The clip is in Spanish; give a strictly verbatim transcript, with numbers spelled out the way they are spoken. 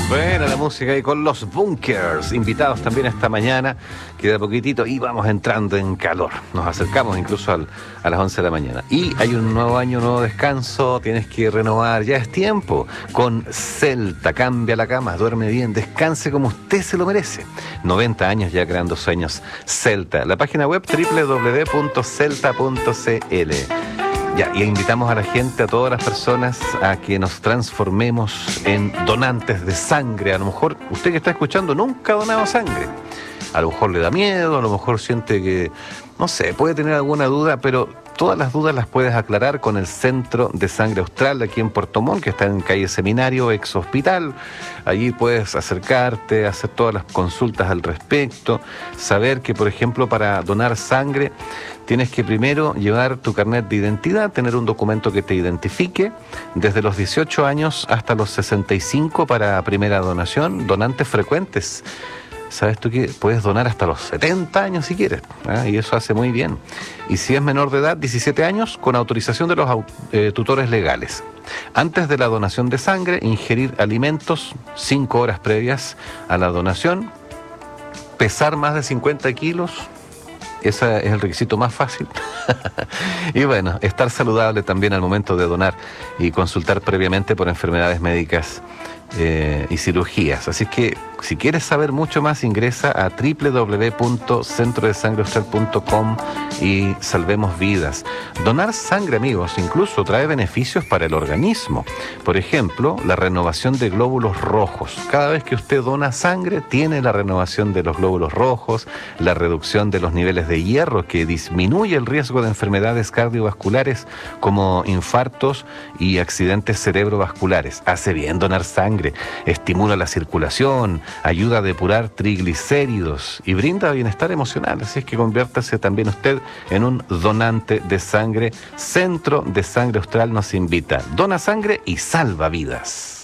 Bueno, la música y con los Bunkers, invitados también esta mañana, queda poquitito y vamos entrando en calor. Nos acercamos incluso al, a las once de la mañana. Y hay un nuevo año, un nuevo descanso, tienes que renovar, ya es tiempo. Con Celta, cambia la cama, duerme bien, descanse como usted se lo merece. noventa años ya creando sueños. Celta, la página web doble u doble u doble u punto celta punto c l. Ya, y invitamos a la gente, a todas las personas, a que nos transformemos en donantes de sangre. A lo mejor usted que está escuchando nunca ha donado sangre. A lo mejor le da miedo, a lo mejor siente que, no sé, puede tener alguna duda, pero todas las dudas las puedes aclarar con el Centro de Sangre Austral aquí en Puerto Montt, que está en calle Seminario, ex hospital. Allí puedes acercarte, hacer todas las consultas al respecto, saber que, por ejemplo, para donar sangre tienes que primero llevar tu carnet de identidad, tener un documento que te identifique, desde los dieciocho años hasta los sesenta y cinco para primera donación, donantes frecuentes. ¿Sabes tú que puedes donar hasta los setenta años si quieres? ¿eh? Y eso hace muy bien. Y si es menor de edad, diecisiete años, con autorización de los eh, tutores legales. Antes de la donación de sangre, ingerir alimentos cinco horas previas a la donación, pesar más de cincuenta kilos. Ese es el requisito más fácil. Y bueno, estar saludable también al momento de donar y consultar previamente por enfermedades médicas eh, y cirugías. Así que si quieres saber mucho más, ingresa a doble u doble u doble u punto centro de sangre austral punto com y salvemos vidas. Donar sangre, amigos, incluso trae beneficios para el organismo. Por ejemplo, la renovación de glóbulos rojos. Cada vez que usted dona sangre, tiene la renovación de los glóbulos rojos, la reducción de los niveles de hierro, que disminuye el riesgo de enfermedades cardiovasculares como infartos y accidentes cerebrovasculares. Hace bien donar sangre, estimula la circulación, ayuda a depurar triglicéridos y brinda bienestar emocional. Así es que conviértase también usted en un donante de sangre. Centro de Sangre Austral nos invita. Dona sangre y salva vidas.